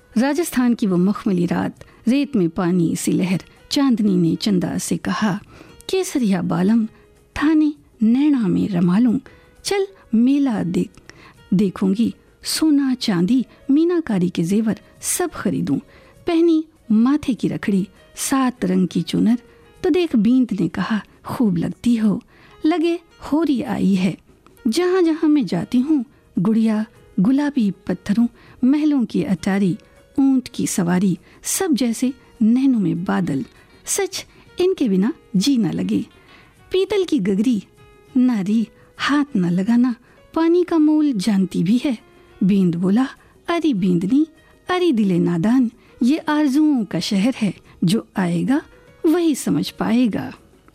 राजस्थान की वो मखमली रात, रेत में पानी सी लहर। चांदनी ने चंदा से कहा, केसरिया बालम थाने नैना में रमा लूं। चल मेला देखूंगी, सोना चांदी मीनाकारी के जेवर सब खरीदूं। पहनी माथे की रखड़ी, 7 रंग की चुनर, तो देख बींद ने कहा, खूब लगती हो, लगे होरी आई है। जहाँ जहाँ मैं जाती हूँ, गुड़िया गुलाबी पत्थरों, महलों की अटारी, ऊंट की सवारी, सब जैसे नैनों में बादल। सच इनके बिना जी न लगे। पीतल की गगरी, नारी हाथ न लगाना, पानी का मोल जानती भी है। बींद बोला, अरे बींदनी, अरे दिले नादान, ये आरजुओं का शहर है, जो आएगा वही समझ पाएगा।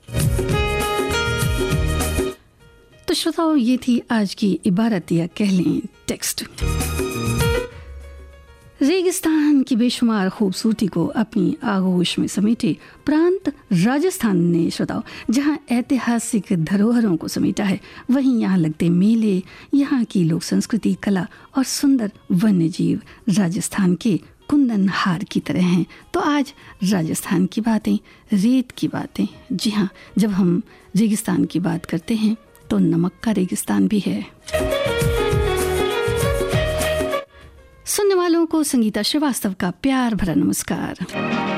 तो श्रोताओ, ये थी आज की इबारत या कह लें टेक्स्ट। रेगिस्तान की बेशुमार खूबसूरती को अपनी आगोश में समेटे प्रांत राजस्थान ने श्रोताओ, जहाँ ऐतिहासिक धरोहरों को समेटा है, वहीं यहाँ लगते मेले, यहाँ की लोक संस्कृति, कला और सुंदर वन्य जीव राजस्थान के कुंदन हार की तरह हैं। तो आज राजस्थान की बातें, रेत की बातें। जी हाँ, जब हम रेगिस्तान की बात करते हैं तो नमक का रेगिस्तान भी है। सुनने वालों को संगीता श्रीवास्तव का प्यार भरा नमस्कार।